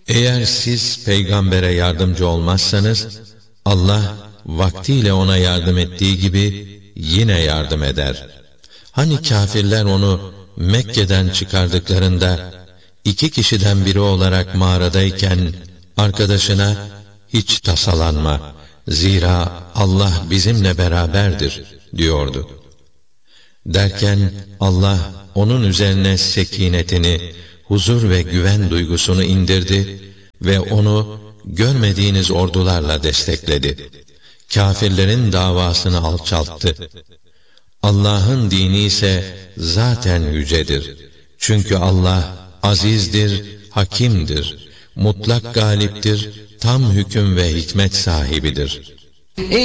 Eğer siz peygambere yardımcı olmazsanız, Allah vaktiyle ona yardım ettiği gibi yine yardım eder. Hani kâfirler onu Mekke'den çıkardıklarında, 2 kişiden biri olarak mağaradayken, arkadaşına, hiç tasalanma, zira Allah bizimle beraberdir diyordu. Derken Allah onun üzerine sekinetini, huzur ve güven duygusunu indirdi ve onu görmediğiniz ordularla destekledi. Kâfirlerin davasını alçalttı. Allah'ın dini ise zaten yücedir. Çünkü Allah azizdir, hakimdir, mutlak galiptir, tam hüküm ve hikmet sahibidir.